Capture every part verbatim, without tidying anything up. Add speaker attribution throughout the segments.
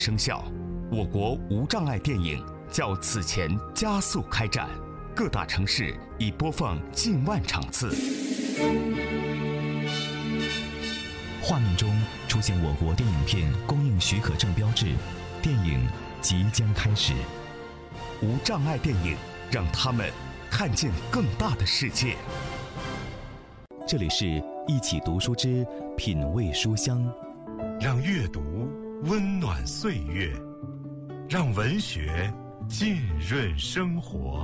Speaker 1: 生效，我国无障碍电影较此前加速开展，各大城市已播放近万场次。
Speaker 2: 画面中出现我国电影片供应许可证标志，电影即将开始。
Speaker 1: 无障碍电影，让他们看见更大的世界。
Speaker 2: 这里是一起读书之品味书香，
Speaker 3: 让阅读温暖岁月，让文学浸润生活。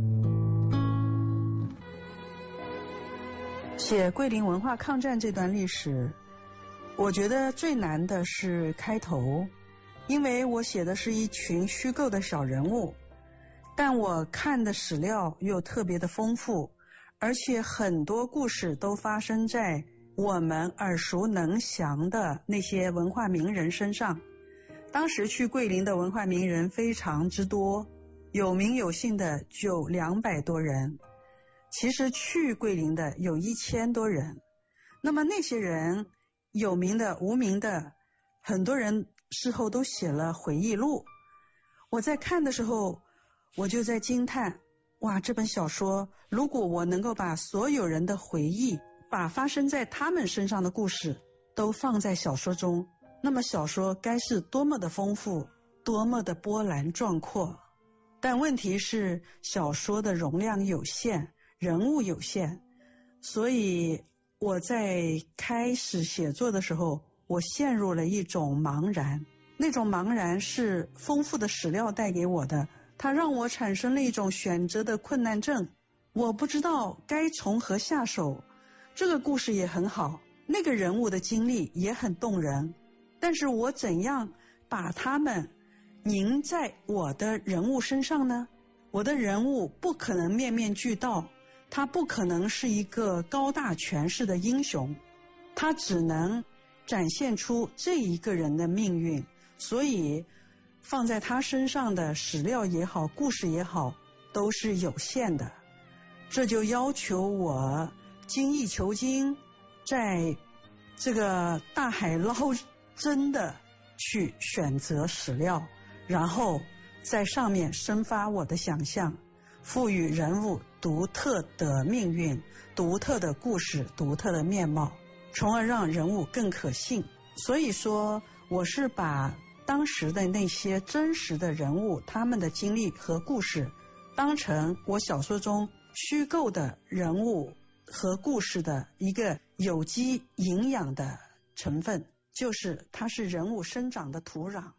Speaker 4: 写桂林文化抗战这段历史，我觉得最难的是开头，因为我写的是一群虚构的小人物，但我看的史料又特别的丰富，而且很多故事都发生在我们耳熟能详的那些文化名人身上。当时去桂林的文化名人非常之多，有名有姓的就两百多人，其实去桂林的有一千多人。那么那些人有名的无名的，很多人事后都写了回忆录。我在看的时候我就在惊叹，哇，这本小说如果我能够把所有人的回忆，把发生在他们身上的故事都放在小说中，那么小说该是多么的丰富，多么的波澜壮阔。但问题是小说的容量有限，人物有限，所以我在开始写作的时候，我陷入了一种茫然。那种茫然是丰富的史料带给我的，它让我产生了一种选择的困难症，我不知道该从何下手。这个故事也很好，那个人物的经历也很动人，但是我怎样把他们凝在我的人物身上呢？我的人物不可能面面俱到，他不可能是一个高大全势的英雄，他只能展现出这一个人的命运，所以放在他身上的史料也好，故事也好，都是有限的。这就要求我精益求精，在这个大海捞针的去选择史料，然后在上面生发我的想象，赋予人物独特的命运、独特的故事、独特的面貌，从而让人物更可信。所以说我是把当时的那些真实的人物，他们的经历和故事当成我小说中虚构的人物和故事的一个有机营养的成分，就是它是人物生长的土壤。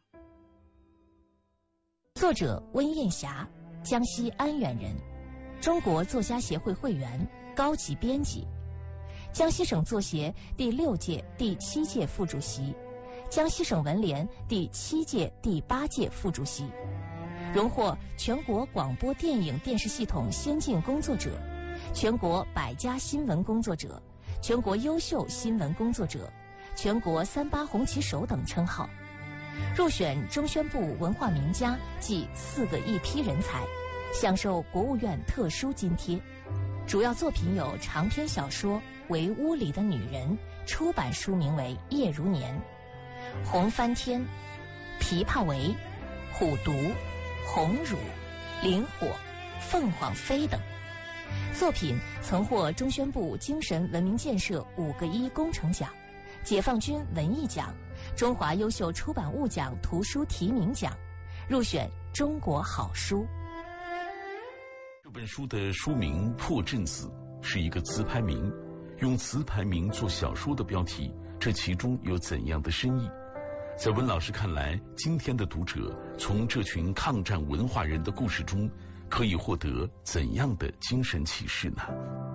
Speaker 5: 作者温燕霞，江西安远人，中国作家协会会员，高级编辑，江西省作协第六届、第七届副主席，江西省文联第七届、第八届副主席，荣获全国广播电影电视系统先进工作者、全国百家新闻工作者、全国优秀新闻工作者、全国三八红旗手等称号，入选中宣部文化名家暨四个一批人才，享受国务院特殊津贴。主要作品有长篇小说《围屋里的女人》，出版书名为《夜如年》，《红翻天》、《琵琶围》、《虎毒》、《红乳》、《灵火》、《凤凰飞》等。作品曾获中宣部精神文明建设五个一工程奖、解放军文艺奖、中华优秀出版物奖图书提名奖，入选中国好书。
Speaker 6: 这本书的书名《破阵子》是一个词牌名，用词牌名做小说的标题，这其中有怎样的深意？在温老师看来，今天的读者从这群抗战文化人的故事中可以获得怎样的精神启示呢？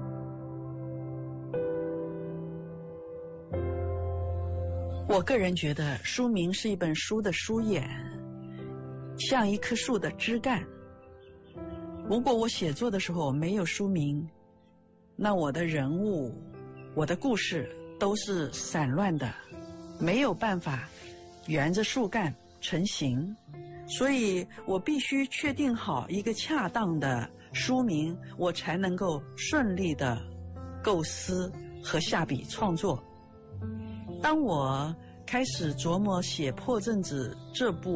Speaker 4: 我个人觉得书名是一本书的书眼，像一棵树的枝干。如果我写作的时候没有书名，那我的人物、我的故事都是散乱的，没有办法沿着树干成型。所以我必须确定好一个恰当的书名，我才能够顺利的构思和下笔创作。当我开始琢磨写《破阵子》这部